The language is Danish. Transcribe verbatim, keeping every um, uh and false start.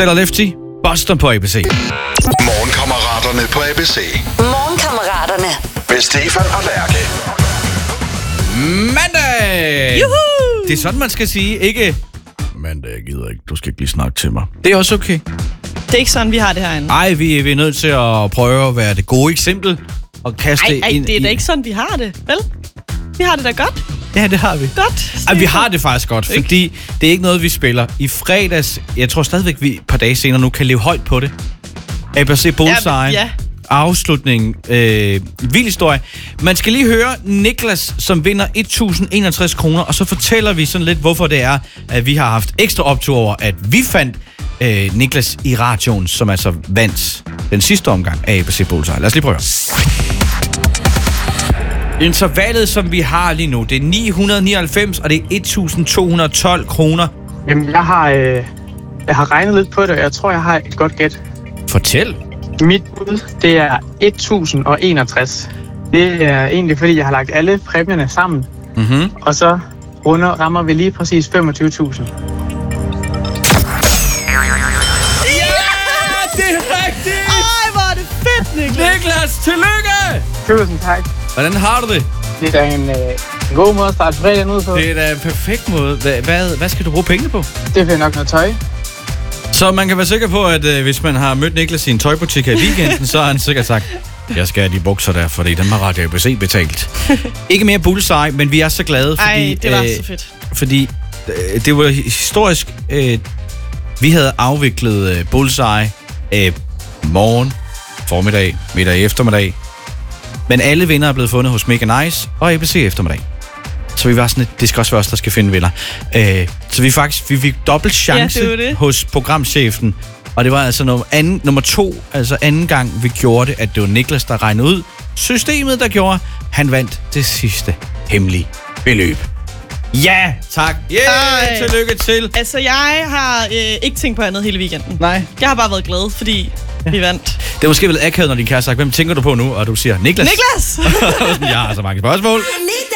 Stellar Lefty, Boston på A B C. Morgenkammeraterne på A B C. Morgenkammeraterne. Med Stefan og Lærke. Mandag! Juhu! Det er sådan, man skal sige. Ikke mandag, jeg gider ikke. Du skal ikke lige snakke til mig. Det er også okay. Det er ikke sådan, vi har det herinde. Ej, vi, vi er nødt til at prøve at være det gode eksempel. Og kaste Ej, ej, ind det er da i... ikke sådan, vi har det, vel? Vi har det da godt. Ja, det har vi. Godt. Ej, vi har det faktisk godt, Ikke? fordi det er ikke noget, vi spiller. I fredags, jeg tror stadigvæk, vi et par dage senere nu kan leve højt på det. A B C Bullseye. Ja, ja. Afslutningen. Øh, vild historie. Man skal lige høre Niklas, som vinder et tusind enogtres kroner, og så fortæller vi sådan lidt, hvorfor det er, at vi har haft ekstra optur over, at vi fandt øh, Niklas i radioen, som altså vandt den sidste omgang af A B C Bullseye. Lad os lige prøve. Intervallet, som vi har lige nu, det er ni hundrede nioghalvfems, og det er et tusind to hundrede og tolv kroner. Jamen, jeg har, øh, jeg har regnet lidt på det, og jeg tror, jeg har et godt gæt. Fortæl. Mit bud, det er et tusind enogtres. Det er egentlig, fordi jeg har lagt alle præmierne sammen. Mhm. Og så runder, rammer vi lige præcis femogtyve tusind. Ja, det er rigtigt! Ej, hvor er det fedt, Niklas. Niklas, tillykke! Tusind tak. Hvordan har du det? Det er da en, øh, en god måde at starte fredagen ud på. Det er da en perfekt måde. Hvad, hvad, hvad skal du bruge pengene på? Det er nok noget tøj. Så man kan være sikker på, at øh, hvis man har mødt Niklas i en tøjbutik her i weekenden, så har han sikkert sagt, jeg skal have de bukser der, fordi dem har Radio A B C betalt. Ikke mere Bullseye, men vi er så glade, fordi... Ej, det var øh, så fedt. Fordi øh, det var historisk. Øh, vi havde afviklet øh, Bullseye øh, morgen, formiddag, middag, eftermiddag. Men alle vinder er blevet fundet hos Mega Nice og A B C eftermiddag. Så vi var sådan, det skal også være os, der skal finde vinder. Øh, så vi faktisk vi fik dobbelt chance Ja, det var det. hos programchefen. Og det var altså nummer, anden, nummer to, altså anden gang, vi gjorde det, at det var Niklas, der regnede ud. Systemet, der gjorde, han vandt det sidste hemmelige beløb. Ja, tak. Yeah, Ej. tillykke til. Altså, jeg har øh, ikke tænkt på andet hele weekenden. Nej. Jeg har bare været glad, fordi ja. vi vandt. Det er måske vel akavet, når din kæreste sagt, hvem tænker du på nu? Og du siger, Niklas. Niklas! Jeg har så mange spørgsmål.